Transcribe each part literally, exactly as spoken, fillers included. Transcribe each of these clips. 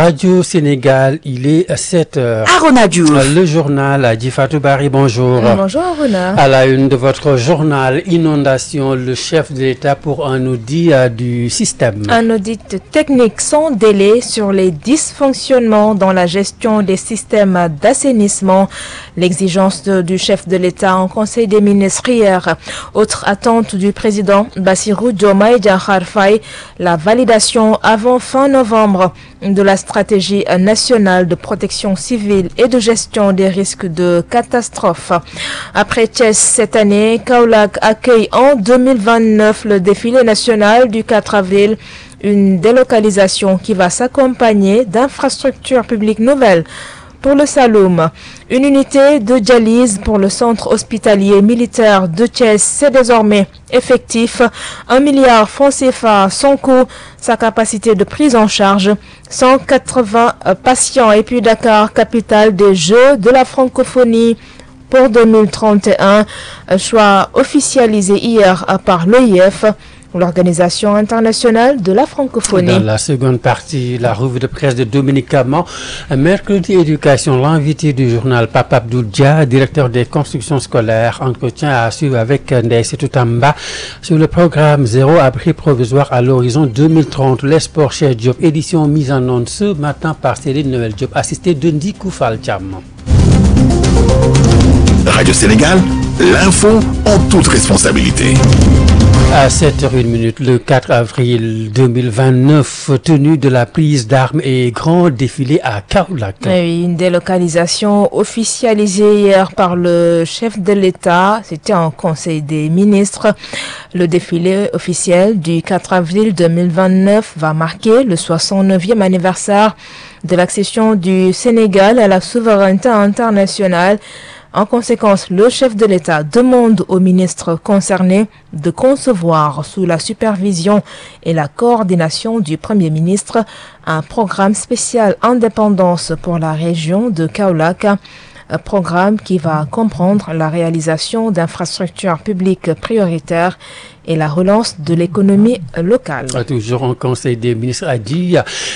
Radio Sénégal, il est sept heures. Arona Diouf. Le journal Adji Fatou Bari, bonjour. Bonjour Arona. À la une de votre journal Inondation, le chef de l'État pour un audit euh, du système. Un audit technique sans délai sur les dysfonctionnements dans la gestion des systèmes d'assainissement. L'exigence de, du chef de l'État en Conseil des ministres hier. Autre attente du président Bassirou Diomaye Diakhar Faye, la validation avant fin novembre de la stratégie nationale de protection civile et de gestion des risques de catastrophe. Après Thiès cette année, Kaolack accueille en deux mille vingt-neuf le défilé national du quatre avril, une délocalisation qui va s'accompagner d'infrastructures publiques nouvelles. Pour le Saloum, une unité de dialyse pour le centre hospitalier militaire de Thiès, c'est désormais effectif. Un milliard francs C F A son coût, sa capacité de prise en charge, cent quatre-vingts patients. Et puis Dakar, capitale des Jeux de la francophonie pour deux mille trente et un, choix officialisé hier par l'O I F. L'Organisation internationale de la francophonie. Dans la seconde partie, la revue de presse de Dominique Caman. Mercredi éducation, l'invité du journal Pape Abdoul Dia, directeur des constructions scolaires, entretien à suivre avec Ndeye Setou Tamba sur le programme Zéro abri provisoire à l'horizon deux mille trente. Les sports chez Diop, édition mise en onde ce matin par Céline Noël Diop, assisté de Ndikou Fall Thiam. Radio Sénégal, l'info en toute responsabilité. À sept heures une, le quatre avril deux mille vingt-neuf, tenue de la prise d'armes et grand défilé à Kaolack. Oui, une délocalisation officialisée hier par le chef de l'État. C'était en Conseil des ministres. Le défilé officiel du quatre avril deux mille vingt-neuf va marquer le soixante-neuvième anniversaire de l'accession du Sénégal à la souveraineté internationale. En conséquence, le chef de l'État demande aux ministres concernés de concevoir sous la supervision et la coordination du Premier ministre un programme spécial indépendance pour la région de Kaolack. Un programme qui va comprendre la réalisation d'infrastructures publiques prioritaires et la relance de l'économie locale. Toujours en Conseil des ministres a dit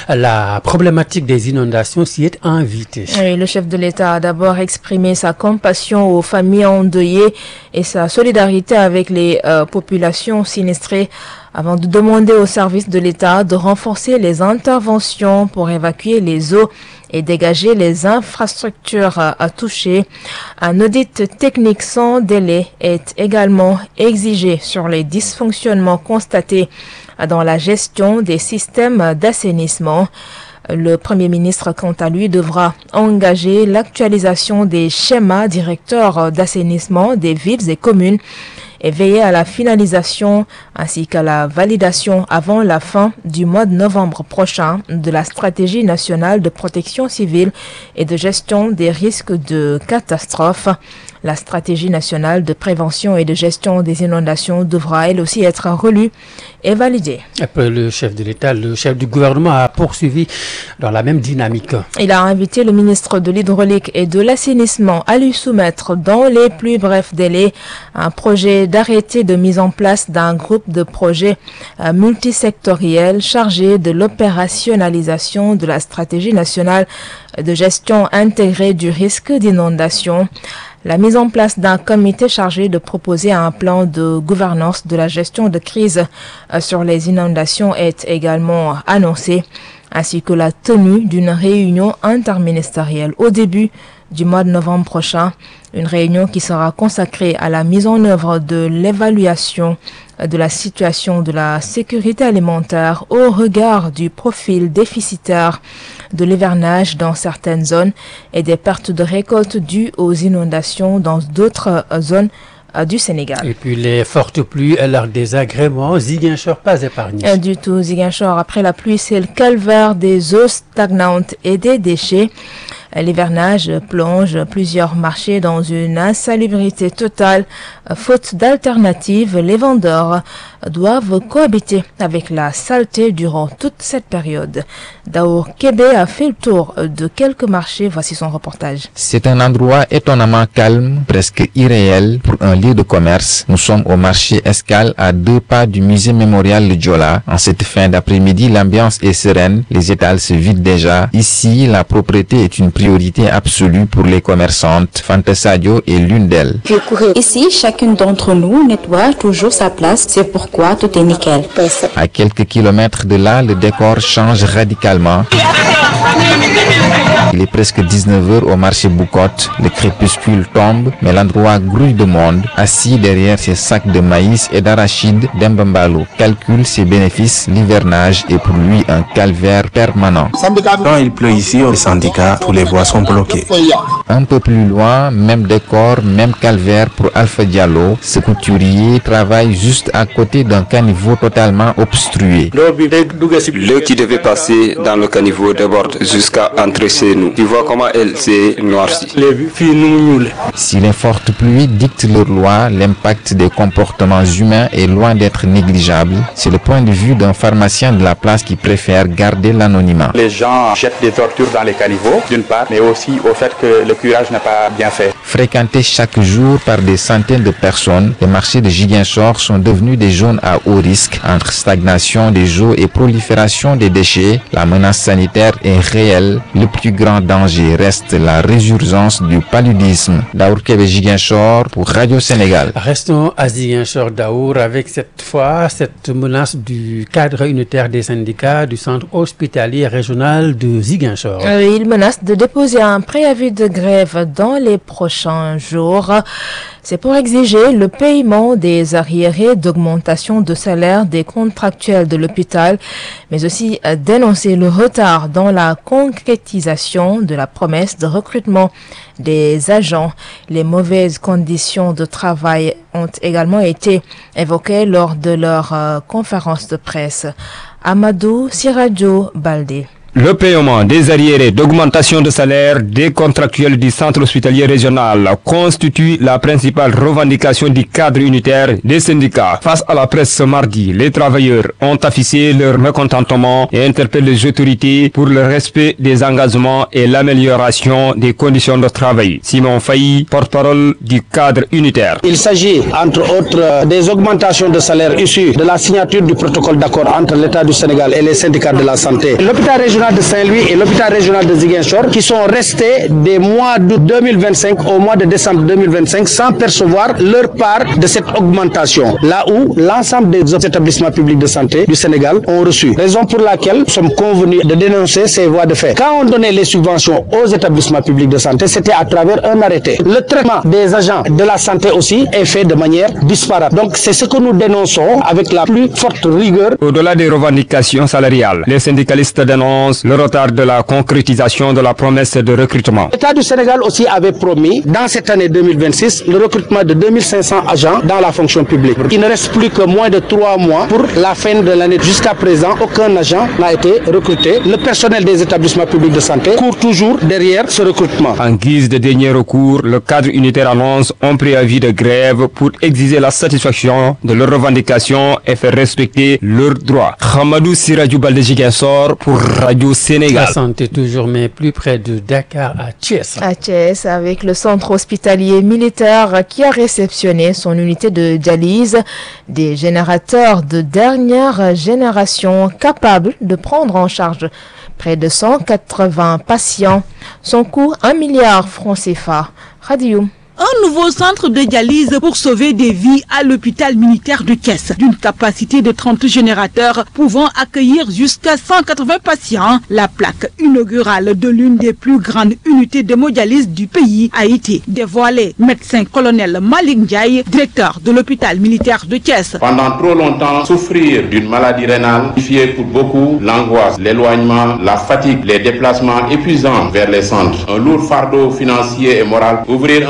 la problématique des inondations s'y est invitée. Oui, le chef de l'État a d'abord exprimé sa compassion aux familles endeuillées et sa solidarité avec les euh, populations sinistrées avant de demander aux services de l'État de renforcer les interventions pour évacuer les eaux et dégager les infrastructures à toucher. Un audit technique sans délai est également exigé sur les dysfonctionnements constatés dans la gestion des systèmes d'assainissement. Le Premier ministre, quant à lui, devra engager l'actualisation des schémas directeurs d'assainissement des villes et communes et veiller à la finalisation ainsi qu'à la validation avant la fin du mois de novembre prochain de la stratégie nationale de protection civile et de gestion des risques de catastrophe. La stratégie nationale de prévention et de gestion des inondations devra elle aussi être relue et validée. Après le chef de l'État, le chef du gouvernement a poursuivi dans la même dynamique. Il a invité le ministre de l'Hydraulique et de l'Assainissement à lui soumettre dans les plus brefs délais un projet d'arrêté de mise en place d'un groupe de projets euh, multisectoriels chargé de l'opérationnalisation de la stratégie nationale de gestion intégrée du risque d'inondation. La mise en place d'un comité chargé de proposer un plan de gouvernance de la gestion de crise sur les inondations est également annoncée, ainsi que la tenue d'une réunion interministérielle au début du mois de novembre prochain, une réunion qui sera consacrée à la mise en œuvre de l'évaluation de la situation de la sécurité alimentaire au regard du profil déficitaire de l'hivernage dans certaines zones et des pertes de récolte dues aux inondations dans d'autres zones du Sénégal. Et puis les fortes pluies et leurs désagréments, Ziguinchor pas épargné. Du tout, Ziguinchor, après la pluie, c'est le calvaire des eaux stagnantes et des déchets. L'hivernage plonge plusieurs marchés dans une insalubrité totale. Faute d'alternatives, les vendeurs doivent cohabiter avec la saleté durant toute cette période. Daour Kébé a fait le tour de quelques marchés. Voici son reportage. C'est un endroit étonnamment calme, presque irréel pour un lieu de commerce. Nous sommes au marché Escale à deux pas du musée mémorial Le Diola. En cette fin d'après-midi, l'ambiance est sereine. Les étals se vident déjà. Ici, la propreté est une priorité absolue pour les commerçantes. Fanta Sadio est l'une d'elles. Ici, chacune d'entre nous nettoie toujours sa place. C'est pourquoi tout est nickel. À quelques kilomètres de là, le décor change radicalement. Il est presque dix-neuf heures au marché Boucotte. Le crépuscule tombe, mais l'endroit grouille de monde. Assis derrière ses sacs de maïs et d'arachides, Dembambalo calcule ses bénéfices. L'hivernage est pour lui un calvaire permanent. Quand il pleut ici au syndicat, tous les voies sont bloquées. Un peu plus loin, même décor, même calvaire pour Alpha Diallo. Ce couturier travaille juste à côté d'un caniveau totalement obstrué. L'eau qui devait passer dans le caniveau déborde jusqu'à entrer chez nous. Tu vois comment elle s'est noircie. Si les fortes pluies dictent leur loi, l'impact des comportements humains est loin d'être négligeable. C'est le point de vue d'un pharmacien de la place qui préfère garder l'anonymat. Les gens jettent des ordures dans les caniveaux, d'une part, mais aussi au fait que le curage n'est pas bien fait. Fréquentés chaque jour par des centaines de personnes, les marchés de Ziguinchor sont devenus des zones à haut risque. Entre stagnation des eaux et prolifération des déchets, la menace sanitaire est réelle. Le plus grand danger reste la résurgence du paludisme. Daour Kébé, Ziguinchor pour Radio Sénégal. Restons à Ziguinchor, Daour, avec cette fois cette menace du cadre unitaire des syndicats du centre hospitalier régional de Ziguinchor. Euh, il menace de déposer un préavis de grève dans les prochains jours. C'est pour exiger le paiement des arriérés d'augmentation de salaire des contractuels de l'hôpital, mais aussi dénoncer le retard dans la concrétisation de la promesse de recrutement des agents. Les mauvaises conditions de travail ont également été évoquées lors de leur euh, conférence de presse. Amadou Sirajo Baldé. Le paiement des arriérés d'augmentation de salaire des contractuels du centre hospitalier régional constitue la principale revendication du cadre unitaire des syndicats. Face à la presse ce mardi, les travailleurs ont affiché leur mécontentement et interpellé les autorités pour le respect des engagements et l'amélioration des conditions de travail. Simon Faye, porte-parole du cadre unitaire. Il s'agit, entre autres, des augmentations de salaire issues de la signature du protocole d'accord entre l'État du Sénégal et les syndicats de la santé. L'hôpital régional de Saint-Louis et l'hôpital régional de Ziguinchor qui sont restés des mois d'août deux mille vingt-cinq au mois de décembre deux mille vingt-cinq sans percevoir leur part de cette augmentation. Là où l'ensemble des établissements publics de santé du Sénégal ont reçu. Raison pour laquelle nous sommes convenus de dénoncer ces voies de fait. Quand on donnait les subventions aux établissements publics de santé, c'était à travers un arrêté. Le traitement des agents de la santé aussi est fait de manière disparate. Donc c'est ce que nous dénonçons avec la plus forte rigueur. Au-delà des revendications salariales, les syndicalistes dénoncent le retard de la concrétisation de la promesse de recrutement. L'État du Sénégal aussi avait promis, dans cette année deux mille vingt-six, le recrutement de deux mille cinq cents agents dans la fonction publique. Il ne reste plus que moins de trois mois pour la fin de l'année. Jusqu'à présent, aucun agent n'a été recruté. Le personnel des établissements publics de santé court toujours derrière ce recrutement. En guise de dernier recours, le cadre unitaire annonce un préavis de grève pour exiger la satisfaction de leurs revendications et faire respecter leurs droits. Hamadou Sirajou Baldé Ziguinchor pour Radio Sénégal. La santé toujours, mais plus près de Dakar, à Thiès. À Thiès, avec le centre hospitalier militaire qui a réceptionné son unité de dialyse, des générateurs de dernière génération capables de prendre en charge près de cent quatre-vingts patients. Son coût, un milliard francs C F A. Radio. Un nouveau centre de dialyse pour sauver des vies à l'hôpital militaire de Thiès, d'une capacité de trente générateurs pouvant accueillir jusqu'à cent quatre-vingts patients. La plaque inaugurale de l'une des plus grandes unités d'hémodialyse du pays a été dévoilée. Médecin colonel Malik Ndiaye, directeur de l'hôpital militaire de Thiès. Pendant trop longtemps, souffrir d'une maladie rénale signifiait pour beaucoup l'angoisse, l'éloignement, la fatigue, les déplacements épuisants vers les centres. Un lourd fardeau financier et moral. Ouvrir un centre de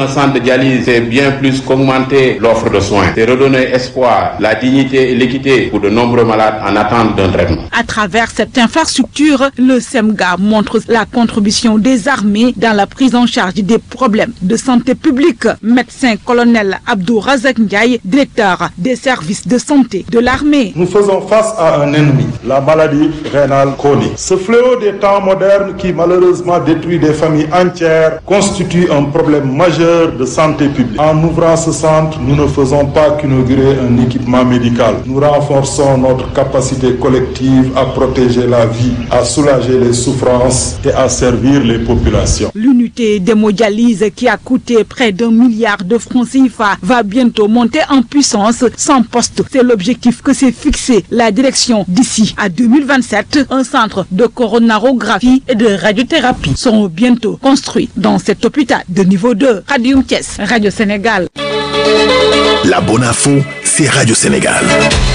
dialyse, c'est bien plus qu'augmenter l'offre de soins. C'est redonner espoir, la dignité et l'équité pour de nombreux malades en attente d'un traitement. À travers cette infrastructure, le SEMGA montre la contribution des armées dans la prise en charge des problèmes de santé publique. Médecin colonel Abdou Razak Ndiaye, directeur des services de santé de l'armée. Nous faisons face à un ennemi, la maladie rénale chronique. Ce fléau des temps modernes qui malheureusement détruit des familles entières constitue un problème majeur de santé publique. En ouvrant ce centre, nous ne faisons pas qu'inaugurer un équipement médical. Nous renforçons notre capacité collective à protéger la vie, à soulager les souffrances et à servir les populations. L'unité d'hémodialyse qui a coûté près d'un milliard de francs C F A va bientôt monter en puissance sans poste. C'est l'objectif que s'est fixé la direction d'ici à deux mille vingt-sept. Un centre de coronarographie et de radiothérapie seront bientôt construits dans cet hôpital de niveau deux. Radio Thiès, Radio Sénégal. La bonne info, c'est Radio Sénégal.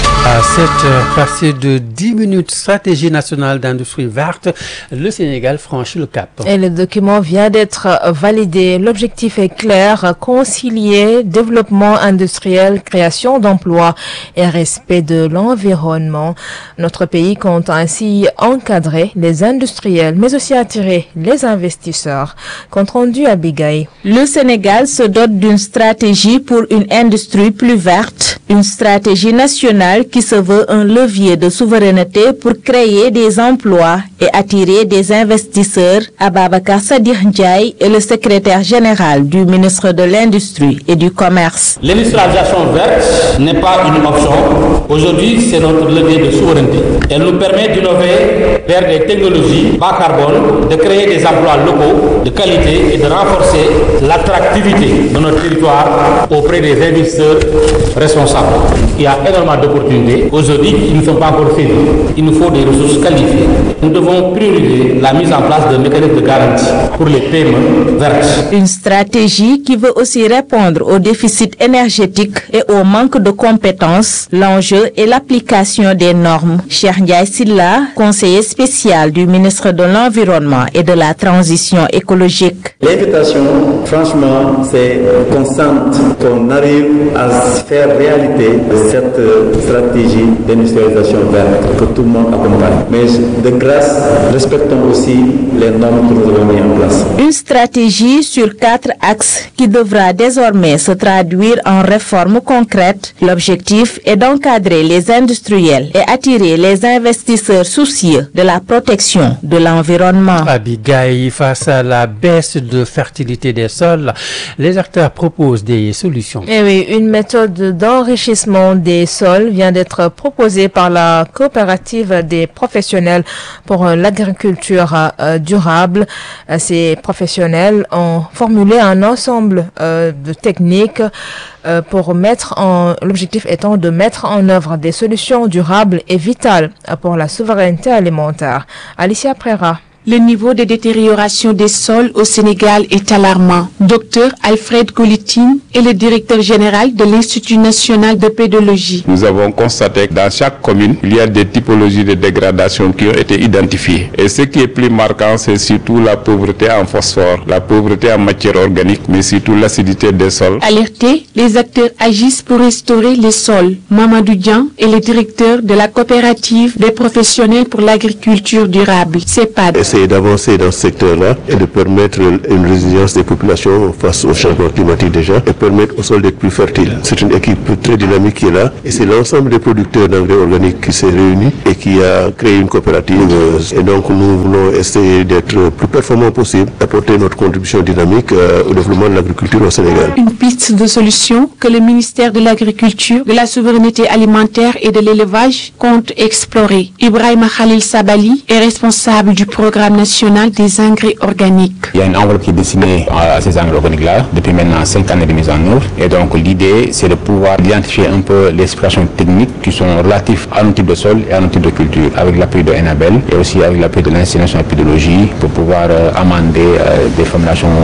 À sept heures passées de dix minutes, stratégie nationale d'industrie verte, le Sénégal franchit le cap. Et le document vient d'être validé. L'objectif est clair, concilier développement industriel, création d'emplois et respect de l'environnement. Notre pays compte ainsi encadrer les industriels, mais aussi attirer les investisseurs. Compte rendu à Bigaï. Le Sénégal se dote d'une stratégie pour une industrie plus verte, une stratégie nationale qui se veut un levier de souveraineté pour créer des emplois et attirer des investisseurs. Ababacar Sadikh Ndiaye est le secrétaire général du ministre de l'Industrie et du Commerce. L'industrialisation verte n'est pas une option. Aujourd'hui, c'est notre levier de souveraineté. Elle nous permet d'innover vers des technologies bas carbone, de créer des emplois locaux de qualité et de renforcer l'attractivité de notre territoire auprès des investisseurs responsables. Il y a énormément d'opportunités aujourd'hui qui ne sont pas encore saisies. Il nous faut des ressources qualifiées. Nous devons prioriser la mise en place de mécanismes de garantie pour les P M E vertes. Une stratégie qui veut aussi répondre au déficit énergétique et au manque de compétences. L'enjeu est l'application des normes. Cheikh Ndiaye Silla, conseiller spécial du ministre de l'Environnement et de la Transition écologique. L'invitation, franchement, c'est qu'on sente qu'on arrive à faire réalité cette stratégie d'industrialisation verte que tout le monde accompagne. Mais de grâce, respectons aussi les normes que nous avons mises en place. Une stratégie sur quatre axes qui devra désormais se traduire en réformes concrètes. L'objectif est d'encadrer les industriels et attirer les investisseurs soucieux de la protection de l'environnement. Abigaï, face à la baisse de fertilité des sols, les acteurs proposent des solutions. Eh oui, une méthode d'enrichissement des sols vient d'être proposée par la coopérative des professionnels pour l'agriculture euh, durable. Ces professionnels ont formulé un ensemble euh, de techniques euh, pour mettre en, l'objectif étant de mettre en œuvre des solutions durables et vitales pour la souveraineté alimentaire. Alicia Prera. Le niveau de détérioration des sols au Sénégal est alarmant. Docteur Alfred Golitin est le directeur général de l'Institut national de pédologie. Nous avons constaté que dans chaque commune, il y a des typologies de dégradation qui ont été identifiées. Et ce qui est plus marquant, c'est surtout la pauvreté en phosphore, la pauvreté en matière organique, mais surtout l'acidité des sols. Alertés, les acteurs agissent pour restaurer les sols. Mamadou Dian est le directeur de la coopérative des professionnels pour l'agriculture durable, C E P A D. Essayer d'avancer dans ce secteur-là et de permettre une résilience des populations face au changement climatique déjà et permettre au sol d'être plus fertile. C'est une équipe très dynamique qui est là et c'est l'ensemble des producteurs d'engrais organiques qui s'est réuni et qui a créé une coopérative. Et donc nous voulons essayer d'être plus performants possible, d'apporter notre contribution dynamique au développement de l'agriculture au Sénégal. Une piste de solution que le ministère de l'Agriculture, de la Souveraineté alimentaire et de l'Élevage compte explorer. Ibrahima Khalil Sabali est responsable du programme national des engrais organiques. Il y a une enveloppe qui est destinée à ces engrais organiques-là depuis maintenant cinq années de mise en œuvre. Et donc l'idée, c'est de pouvoir identifier un peu les situations techniques qui sont relatives à nos types de sol et à nos types de culture, avec l'appui de Enabel et aussi avec l'appui de l'Institut national de pédologie pour pouvoir euh, amender euh, des formulations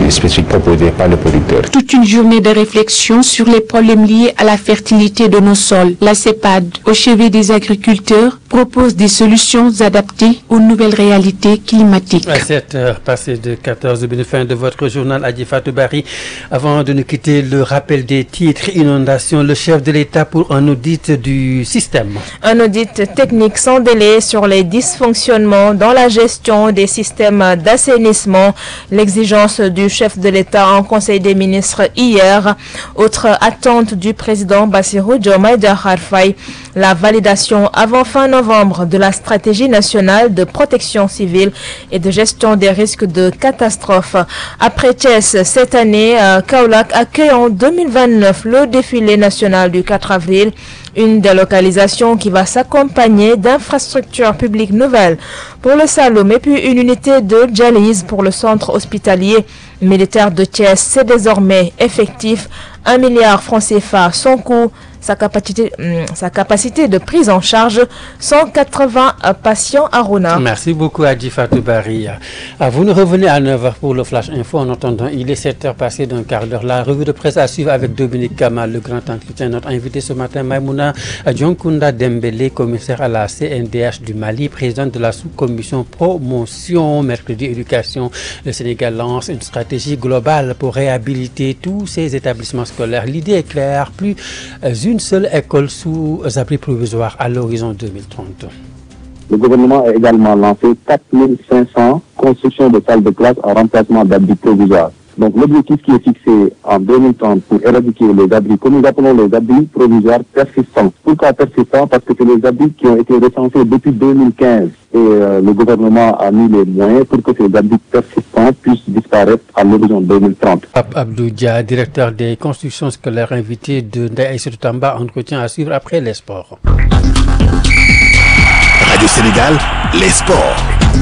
produits spécifiques proposés par le producteur. Toute une journée de réflexion sur les problèmes liés à la fertilité de nos sols. La CEPAD, au chevet des agriculteurs, propose des solutions adaptées aux nouvelles réalités climatiques. À sept heures passées de quatorze minutes, fin de votre journal, Adji Fatou Barry. Avant de nous quitter, le rappel des titres. Inondation, le chef de l'État pour un audit du système. Un audit technique sans délai sur les dysfonctionnements dans la gestion des systèmes d'assainissement. L'exigence du chef de l'État en Conseil des ministres hier. Autre attente du président Bassirou Diomaye Diakhar Faye, la validation avant fin novembre de la stratégie nationale de protection civile et de gestion des risques de catastrophe. Après Thiès, cette année, Kaolack accueille en deux mille vingt-neuf le défilé national du quatre avril. Une délocalisation qui va s'accompagner d'infrastructures publiques nouvelles pour le Saloum et puis une unité de dialyse pour le centre hospitalier militaire de Thiès. C'est désormais effectif. Un milliard francs C F A, son coût, sa capacité, sa capacité de prise en charge, cent quatre-vingts patients à Rona. Merci beaucoup Adji Fatou Barry. Vous nous revenez à neuf heures pour le Flash Info. En attendant, il est sept heures passées d'un quart d'heure. La revue de presse à suivre avec Dominique Kamal, le grand entretien. Notre invité ce matin, Maïmouna Dionkunda Dembélé, commissaire à la C N D H du Mali, présidente de la sous-commission promotion. Mercredi éducation, le Sénégal lance une stratégie globale pour réhabiliter tous ses établissements scolaires. L'idée est claire, plus une seule école sous abri provisoire à l'horizon deux mille trente. Le gouvernement a également lancé quatre mille cinq cents constructions de salles de classe en remplacement d'abris provisoires. Donc l'objectif qui est fixé en deux mille trente pour éradiquer les abris, que nous appelons les abris provisoires persistants. Pourquoi persistants? Parce que c'est les abris qui ont été recensés depuis deux mille quinze. Et euh, le gouvernement a mis les moyens pour que ces abris persistants puissent disparaître à l'horizon deux mille trente. Pape Abdou Dia, directeur des constructions scolaires, invité de Ndeye Aïssatou Tamba, entretien à suivre après les sports. Radio Sénégal, les sports.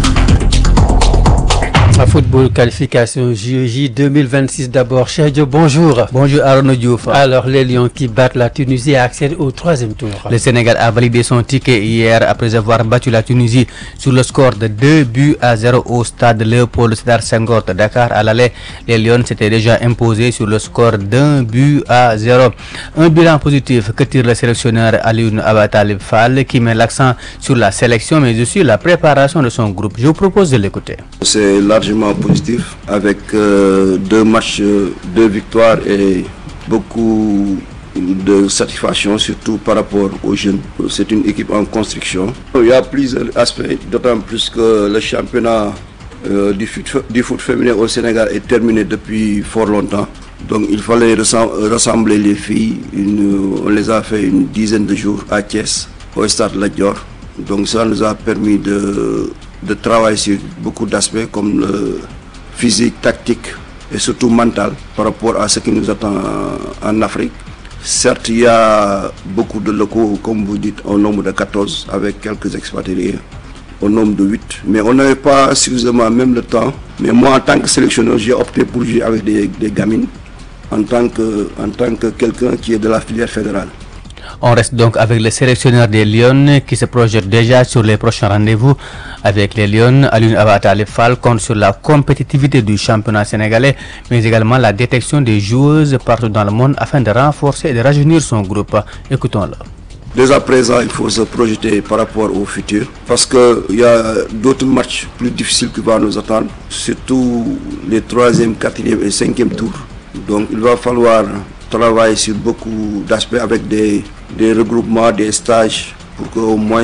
À football, qualification J O J deux mille vingt-six d'abord. Cheikh, bonjour. Bonjour Arnaud Diouf. Alors, les Lions qui battent la Tunisie accèdent au troisième tour. Le Sénégal a validé son ticket hier après avoir battu la Tunisie sur le score de deux buts à zéro au stade Léopold Sédar Senghor de Dakar. À l'aller, les Lions s'étaient déjà imposés sur le score d'un but à zéro. Un bilan positif que tire le sélectionneur Alioune Abatalib Fall qui met l'accent sur la sélection mais aussi la préparation de son groupe. Je vous propose de l'écouter. C'est largement positif avec euh, deux matchs, deux victoires et beaucoup de satisfaction, surtout par rapport aux jeunes. C'est une équipe en construction. Il y a plusieurs aspects, d'autant plus que le championnat euh, du, foot, du foot féminin au Sénégal est terminé depuis fort longtemps. Donc il fallait rassembler les filles. Une, on les a fait une dizaine de jours à Thiès, au stade Lat Dior. Donc ça nous a permis de de travailler sur beaucoup d'aspects comme le physique, tactique et surtout mental par rapport à ce qui nous attend en Afrique. Certes, il y a beaucoup de locaux, comme vous dites, au nombre de quatorze, avec quelques expatriés au nombre de huit. Mais on n'avait pas suffisamment même le temps. Mais moi, en tant que sélectionneur, j'ai opté pour jouer avec des, des gamines, en tant que, en tant que quelqu'un qui est de la filière fédérale. On reste donc avec le sélectionneur des Lions qui se projette déjà sur les prochains rendez-vous avec les Lions. Alioune Abatalib Fall compte sur la compétitivité du championnat sénégalais, mais également la détection des joueuses partout dans le monde afin de renforcer et de rajeunir son groupe. Écoutons-le. Dès à présent, il faut se projeter par rapport au futur parce qu'il y a d'autres matchs plus difficiles qui vont nous attendre, surtout les troisième, quatrième et cinquième tours. Donc il va falloir travailler sur beaucoup d'aspects avec des, des regroupements, des stages pour qu'au moins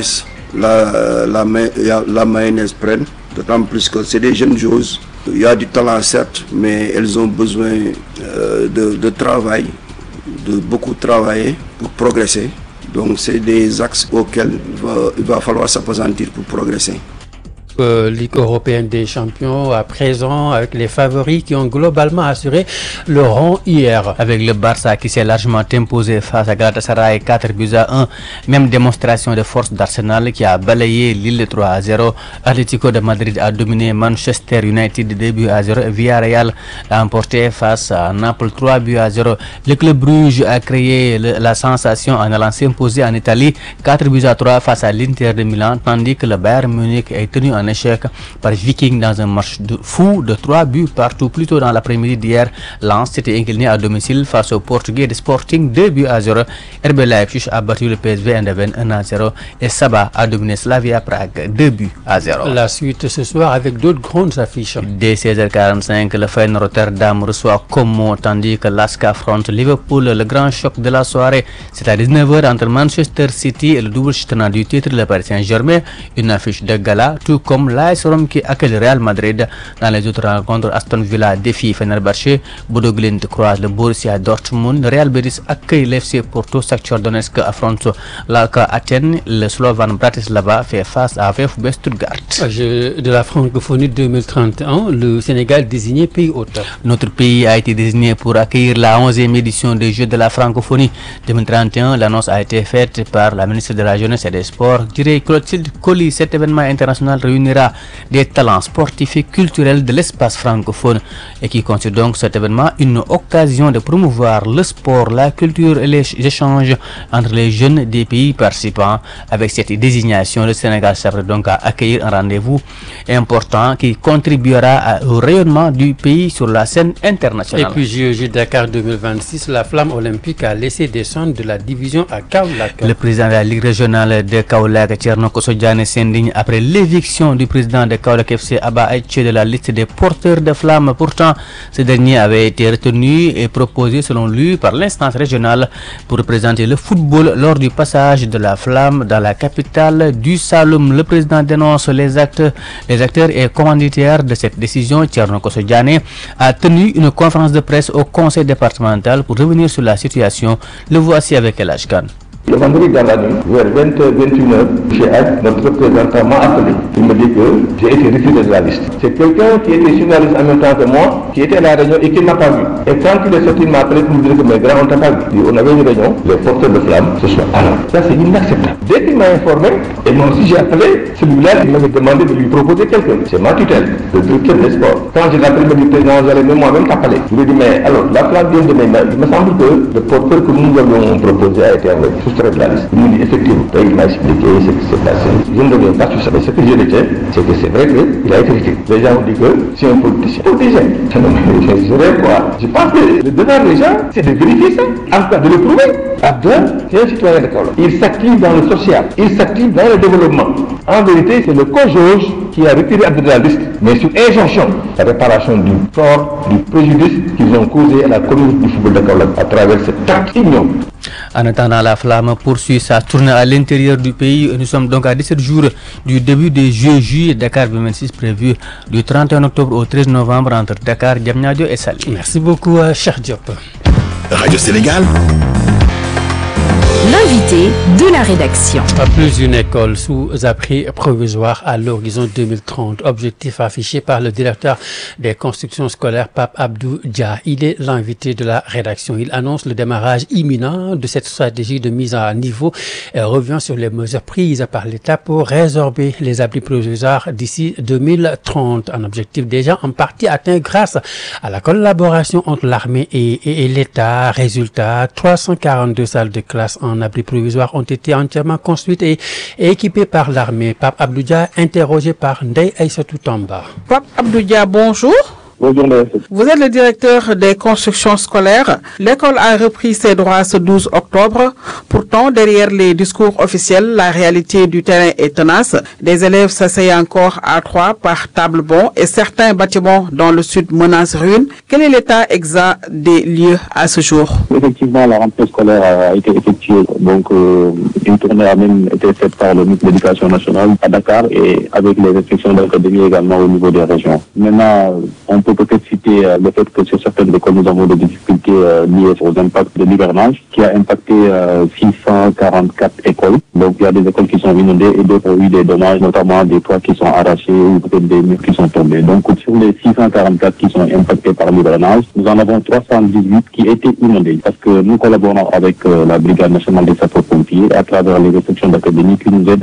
la, la, la mayonnaise prenne. D'autant plus que c'est des jeunes joueuses. Il y a du talent certes, mais elles ont besoin euh, de, de travail, de beaucoup travailler pour progresser. Donc c'est des axes auxquels il va, il va falloir s'appesantir pour progresser. Euh, Ligue européenne des champions à présent avec les favoris qui ont globalement assuré le rang hier. Avec le Barça qui s'est largement imposé face à Galatasaray quatre buts à un. Même démonstration de force d'Arsenal qui a balayé Lille trois à zéro. Atlético de Madrid a dominé Manchester United deux buts à zéro. Villarreal a emporté face à Naples trois buts à zéro. Le club Bruges a créé le, la sensation en allant s'imposer en Italie quatre buts à trois face à l'Inter de Milan, tandis que le Bayern Munich est tenu en en échec par Viking dans un match de fou de trois buts partout. Plus tôt dans l'après-midi d'hier, Lens s'était incliné à domicile face au Portugais de Sporting deux buts à zéro. R B Leipzig a battu le P S V Eindhoven un à zéro et Saba a dominé Slavia Prague deux buts à zéro. La suite ce soir avec d'autres grandes affiches. Dès seize heures quarante-cinq, le Feyenoord Rotterdam reçoit Como tandis que l'A S K affronte Liverpool. Le grand choc de la soirée, c'est à dix-neuf heures entre Manchester City et le double tenant du titre, le Paris Saint-Germain. Une affiche de gala, tout comme l'A S Rome qui accueille le Real Madrid. Dans les autres rencontres, Aston Villa défie Fenerbahçe, Bodo Glimt croise le Borussia Dortmund, Real Betis accueille l'F C Porto, Shakhtar Donetsk affronte l'A K Athènes, le Slovan Bratislava fait face à VfB Stuttgart. Jeux de la francophonie deux mille trente et un, le Sénégal désigné pays hôte. Notre pays a été désigné pour accueillir la onzième édition des Jeux de la francophonie deux mille trente et un. L'annonce a été faite par la ministre de la Jeunesse et des Sports, Diré Clotilde Coly. Cet événement international réunira des talents sportifs et culturels de l'espace francophone et qui considère donc cet événement une occasion de promouvoir le sport, la culture et les échanges entre les jeunes des pays participants. Avec cette désignation, le Sénégal s'apprête donc à accueillir un rendez-vous important qui contribuera au rayonnement du pays sur la scène internationale. Et puis J O J Dakar deux mille vingt-six, la flamme olympique a laissé descendre de la division à Kaolack. Le président de la Ligue régionale de Kaolack, Thierno Kosso Diané, s'indigne après l'éviction du président de Kaolack F C, Abba Aïtche, de la liste des porteurs de flammes. Pourtant, ce dernier avait été retenu et proposé selon lui par l'instance régionale pour représenter le football lors du passage de la flamme dans la capitale du Saloum. Le président dénonce les actes, les acteurs et commanditaires de cette décision. Thierno Kosso Diané a tenu une conférence de presse au conseil départemental pour revenir sur la situation. Le voici avec El Hadj Kane. Le vendredi dans la nuit, vers vingt heures, vingt et une heures, chez Ad, notre représentant m'a appelé. Il me dit que j'ai été refusé de la liste. C'est quelqu'un qui était journaliste en même temps que moi, qui était à la réunion et qui ne m'a pas vu. Et quand il est sorti, il m'a appelé pour me dire que mes grands, on t'a pas vu. On avait une réunion, les porteurs de flammes, ce soir. Alors, ça c'est inacceptable. Dès qu'il m'a informé, et moi aussi j'ai appelé, celui-là, il m'avait demandé de lui proposer quelqu'un. C'est ma tutelle, le directeur des sports. Quand j'ai appelé le président, j'allais même moi-même t'appeler. Je lui ai dit, mais alors, la flamme vient de mes mains. Il me semble que le porteur que nous avions proposé a été envoyé. De la liste. Il me dit effectivement, il m'a expliqué ce qui s'est passé. Je ne reviens pas sur ça. Mais ce que je retiens, c'est que c'est vrai qu'il a été retiré. Les gens ont dit que c'est un politicien. Politicien. Mais je rêve quoi. Je pense que le devoir des gens, c'est de vérifier ça. En cas de le prouver. Abdel, c'est un citoyen de Kaolack. Il s'active dans le social. Il s'active dans le développement. En vérité, c'est le co-jauge qui a retiré Abdel de la liste. Mais sur injonction, la réparation du tort, du préjudice qu'ils ont causé à la communauté du football de Kaolack à travers cet acte ignoble. En attendant, la flamme poursuit sa tournée à l'intérieur du pays. Nous sommes donc à dix-sept jours du début des Jeux J Dakar deux mille vingt-six prévu du trente et un octobre au treize novembre entre Dakar, Diamniadio et Saly. Merci beaucoup, Cheikh Diop. Radio Sénégal. L'invité de la rédaction. Plus d'une école sous abri provisoire à l'horizon deux mille trente. Objectif affiché par le directeur des constructions scolaires, Pape Abdou Dia. Il est l'invité de la rédaction. Il annonce le démarrage imminent de cette stratégie de mise à niveau et revient sur les mesures prises par l'État pour résorber les abris provisoires d'ici deux mille trente. Un objectif déjà en partie atteint grâce à la collaboration entre l'armée et, et, et l'État. Résultat, trois cent quarante-deux salles de classe en abris provisoires ont été entièrement construites et, et équipées par l'armée. Pape Abdou Dia, interrogé par Ndeye Aïssatou Tamba. Pape Abdou Dia, bonjour. Bonjour, vous êtes le directeur des constructions scolaires. L'école a repris ses droits ce douze octobre. Pourtant, derrière les discours officiels, la réalité du terrain est tenace. Des élèves s'asseyent encore à trois par table bon et certains bâtiments dans le sud menacent ruine. Quel est l'état exact des lieux à ce jour? Effectivement, la rentrée scolaire a été effectuée. Donc, euh, une tournée a même été faite par le ministre de l'Éducation nationale à Dakar et avec les inspections d'académie également au niveau des régions. Maintenant, on peut peut-être citer euh, le fait que sur certaines écoles, nous avons des difficultés euh, liées aux impacts de l'hivernage qui a impacté euh, six cent quarante-quatre écoles. Donc, il y a des écoles qui sont inondées et d'autres ont eu des dommages, notamment des toits qui sont arrachés ou peut-être des murs qui sont tombés. Donc, sur les six cent quarante-quatre qui sont impactés par l'hivernage, nous en avons trois cent dix-huit qui étaient inondés parce que nous collaborons avec euh, la Brigade nationale des sapeurs-pompiers à travers les inspections d'académie qui nous aident à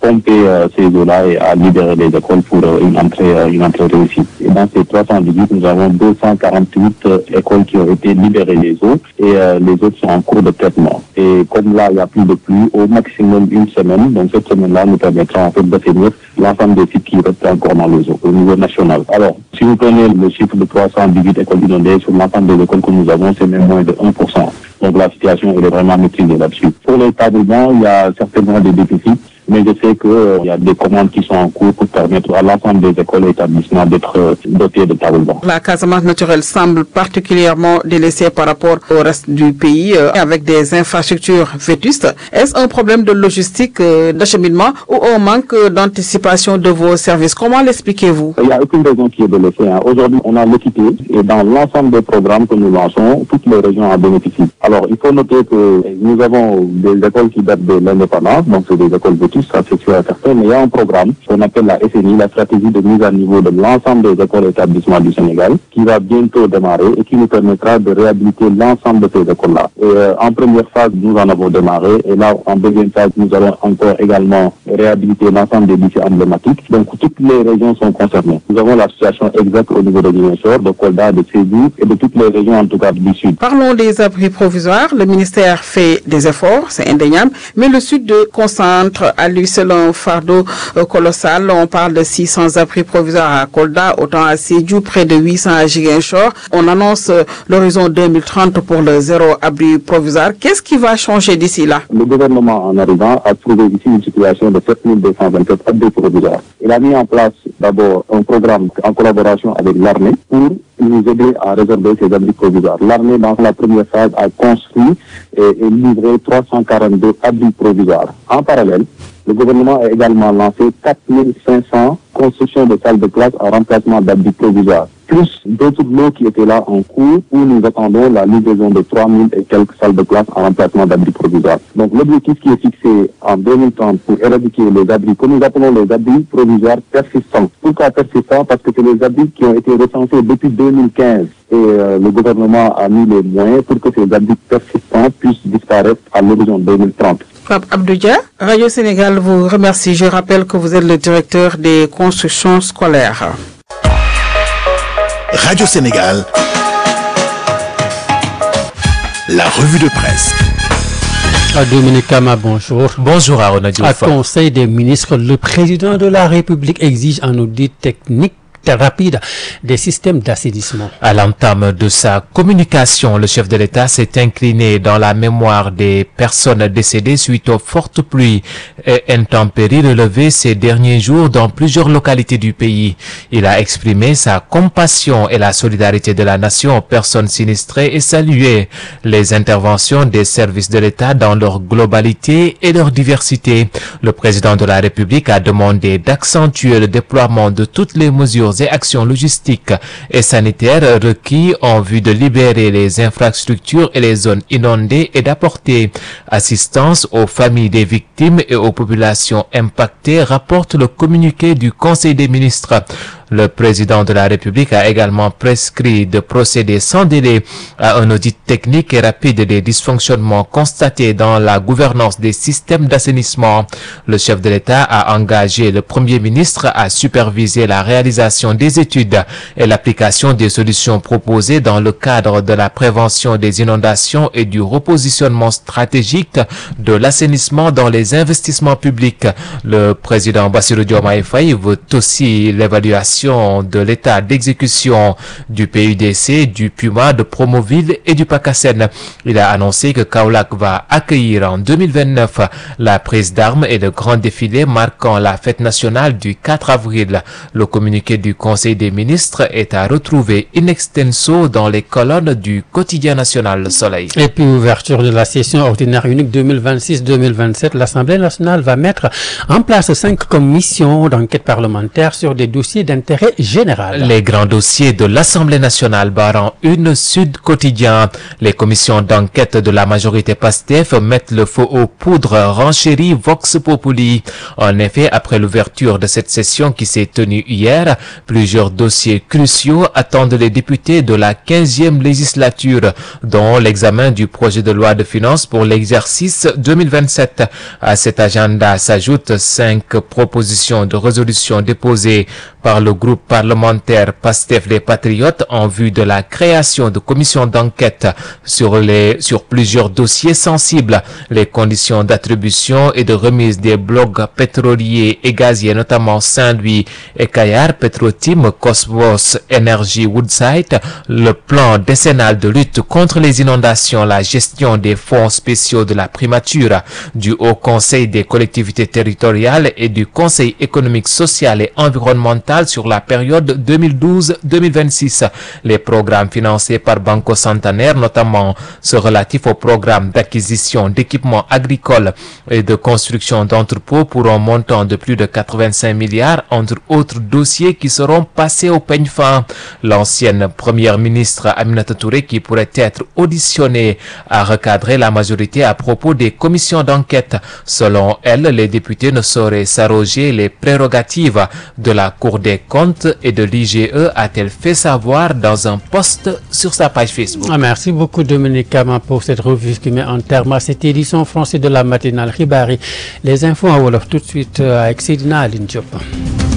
pomper euh, ces eaux-là et à libérer les écoles pour euh, une entrée, euh, une entrée réussie. Et dans ces trois cent dix-huit, nous avons deux cent quarante-huit euh, écoles qui ont été libérées des eaux et euh, les autres sont en cours de traitement. Et comme là, il n'y a plus de pluie, au maximum une semaine, donc cette semaine-là nous permettra en fait d'assainir l'ensemble des sites qui restent encore dans les eaux au niveau national. Alors, si vous prenez le chiffre de trois cent dix-huit écoles inondées sur l'ensemble des écoles que nous avons, c'est même moins de un pour cent. Donc la situation elle est vraiment maîtrisée là-dessus. Pour les tablements, il y a certainement des déficits, mais je sais qu'il euh, y a des commandes qui sont en cours pour permettre à l'ensemble des écoles et établissements d'être euh, dotés de tablements. La Casamance naturelle semble particulièrement délaissée par rapport au reste du pays, euh, avec des infrastructures vétustes. Est-ce un problème de logistique, euh, d'acheminement ou un manque d'anticipation de vos services? Comment l'expliquez-vous? Il n'y a aucune raison qui est délaissée. Hein. Aujourd'hui, on a l'équité et dans l'ensemble des programmes que nous lançons, toutes les régions en bénéficient. Alors, il faut noter que nous avons des écoles qui datent de l'indépendance, donc c'est des écoles vétustes, ça c'est sûr et certain, mais il y a un programme qu'on appelle la S N I, la stratégie de mise à niveau de l'ensemble des écoles et établissements du Sénégal, qui va bientôt démarrer et qui nous permettra de réhabiliter l'ensemble de ces écoles-là. Et euh, en première phase, nous en avons démarré, et là, en deuxième phase, nous allons encore également réhabiliter l'ensemble des lycées emblématiques. Donc, toutes les régions sont concernées. Nous avons la situation exacte au niveau de Ziguinchor, de Kolda, de Sédhiou et de toutes les régions, en tout cas du Sud. Parlons des abris provisoires. Le ministère fait des efforts, c'est indéniable, mais le Sud concentre à lui seul un fardeau euh, colossal. On parle de six cents abris provisoires à Kolda, autant à Sédhiou, près de huit cents à Ziguinchor. On annonce euh, l'horizon deux mille trente pour le zéro abri provisoire. Qu'est-ce qui va changer d'ici là? Le gouvernement, en arrivant, a trouvé ici une situation de sept mille deux cent vingt-sept abris provisoires. Il a mis en place d'abord un programme en collaboration avec l'armée pour nous aider à réserver ces abris provisoires. L'armée, dans la première phase, a construit et, et livré trois cent quarante-deux abris provisoires. En parallèle, le gouvernement a également lancé quatre mille cinq cents constructions de salles de classe en remplacement d'abris provisoires, plus d'autres lots qui étaient là en cours où nous attendons la livraison de trois mille et quelques salles de classe en remplacement d'abris provisoires. Donc l'objectif qui est fixé en deux mille trente pour éradiquer les abris, que nous appelons les abris provisoires persistants. Pourquoi persistants? Parce que c'est les abris qui ont été recensés depuis deux mille quinze. Et euh, le gouvernement a mis les moyens pour que ces abris persistants puissent disparaître à l'horizon deux mille trente. Pape Abdoudia, Radio Sénégal vous remercie. Je rappelle que vous êtes le directeur des constructions scolaires. Radio Sénégal, la revue de presse. Dominique Kama, bonjour. Bonjour Arona Diouf. À Conseil des ministres, le président de la République exige un audit technique rapide des systèmes d'assainissement. À l'entame de sa communication, le chef de l'État s'est incliné dans la mémoire des personnes décédées suite aux fortes pluies et intempéries relevées ces derniers jours dans plusieurs localités du pays. Il a exprimé sa compassion et la solidarité de la nation aux personnes sinistrées et salué les interventions des services de l'État dans leur globalité et leur diversité. Le président de la République a demandé d'accentuer le déploiement de toutes les mesures et actions logistiques et sanitaires requis en vue de libérer les infrastructures et les zones inondées et d'apporter assistance aux familles des victimes et aux populations impactées, rapporte le communiqué du Conseil des ministres. Le président de la République a également prescrit de procéder sans délai à un audit technique et rapide des dysfonctionnements constatés dans la gouvernance des systèmes d'assainissement. Le chef de l'État a engagé le Premier ministre à superviser la réalisation des études et l'application des solutions proposées dans le cadre de la prévention des inondations et du repositionnement stratégique de l'assainissement dans les investissements publics. Le président Bassirou Diomaye Faye veut aussi l'évaluation de l'état d'exécution du P U D C, du Puma, de Promoville et du PACASEN. Il a annoncé que Kaolack va accueillir en deux mille vingt-neuf la prise d'armes et le grand défilé marquant la fête nationale du quatre avril. Le communiqué du Conseil des ministres est à retrouver in extenso dans les colonnes du quotidien national Le Soleil. Et puis ouverture de la session ordinaire unique deux mille vingt-six deux mille vingt-sept, l'Assemblée nationale va mettre en place cinq commissions d'enquête parlementaire sur des dossiers d'intérêt d'intérêt général. Les grands dossiers de l'Assemblée nationale barrant une Sud Quotidien. Les commissions d'enquête de la majorité PASTEF mettent le feu aux poudres, renchérit Vox Populi. En effet, après l'ouverture de cette session qui s'est tenue hier, plusieurs dossiers cruciaux attendent les députés de la quinzième législature, dont l'examen du projet de loi de finances pour l'exercice deux mille vingt-sept. À cet agenda s'ajoutent cinq propositions de résolution déposées par le groupe parlementaire PASTEF les Patriotes en vue de la création de commissions d'enquête sur les, sur plusieurs dossiers sensibles, les conditions d'attribution et de remise des blocs pétroliers et gaziers, notamment Saint-Louis et Kayar, Petrotim, Cosmos, Energy, Woodside, le plan décennal de lutte contre les inondations, la gestion des fonds spéciaux de la primature, du Haut Conseil des collectivités territoriales et du Conseil économique, social et environnemental sur la période deux mille douze deux mille vingt-six. Les programmes financés par Banco Santander, notamment ceux relatifs au programme d'acquisition d'équipements agricoles et de construction d'entrepôts pour un montant de plus de quatre-vingt-cinq milliards, entre autres dossiers qui seront passés au peigne fin. L'ancienne première ministre Aminata Touré, qui pourrait être auditionnée, a recadré la majorité à propos des commissions d'enquête. Selon elle, les députés ne sauraient s'arroger les prérogatives de la Cour des comptes et de l'I G E, a-t-elle fait savoir dans un post sur sa page Facebook. Ah, merci beaucoup Dominique Kama pour cette revue qui met en terme à cette édition française de la matinale Ribari. Les infos en wolof tout de suite avec Seydina Aline Diop.